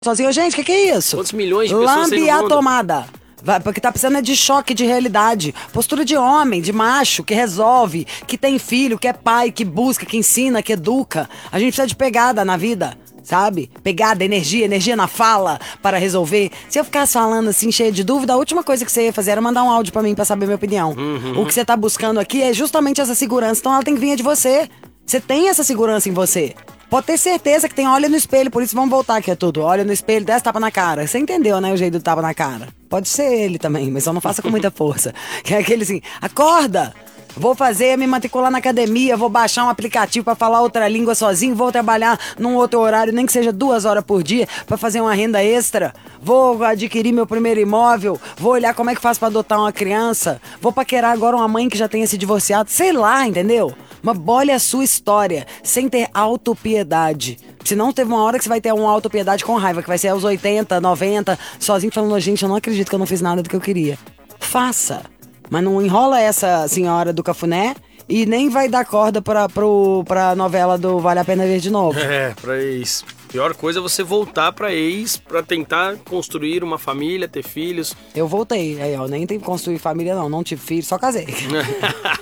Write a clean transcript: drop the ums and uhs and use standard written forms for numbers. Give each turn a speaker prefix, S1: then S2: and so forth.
S1: sozinho. Gente, que é isso?
S2: Quantos milhões de pessoas tem
S1: Lambe
S2: no
S1: a
S2: mundo?
S1: tomada. Vai, porque tá precisando de choque de realidade. Postura de homem, de macho, que resolve, que tem filho, que é pai, que busca, que ensina, que educa. A gente precisa de pegada na vida, sabe? Pegada, energia na fala para resolver. Se eu ficasse falando assim, cheia de dúvida, a última coisa que você ia fazer era mandar um áudio pra mim pra saber minha opinião. O que você tá buscando aqui é justamente essa segurança, então ela tem que vir de você. Você tem essa segurança em você. Pode ter certeza que tem olha no espelho, por isso vamos voltar aqui a tudo. Olha no espelho, desce tapa na cara. Você entendeu, né, o jeito do tapa na cara? Pode ser ele também, mas só não faça com muita força. Que é aquele assim, acorda! Vou fazer, me matricular na academia, vou baixar um aplicativo pra falar outra língua sozinho, vou trabalhar num outro horário, nem que seja 2 horas por dia, pra fazer uma renda extra. Vou adquirir meu primeiro imóvel, vou olhar como é que faço pra adotar uma criança, vou paquerar agora uma mãe que já tenha se divorciado, sei lá, entendeu? Mas olha a sua história, sem ter autopiedade. Senão teve uma hora que você vai ter uma autopiedade com raiva, que vai ser aos 80, 90, sozinho falando, gente, eu não acredito que eu não fiz nada do que eu queria. Faça. Mas não enrola essa senhora do cafuné e nem vai dar corda pra novela do Vale a Pena Ver de Novo.
S2: Pra ex. Pior coisa é você voltar pra ex pra tentar construir uma família, ter filhos.
S1: Eu voltei, aí ó, nem tenho que construir família não tive filho, só casei.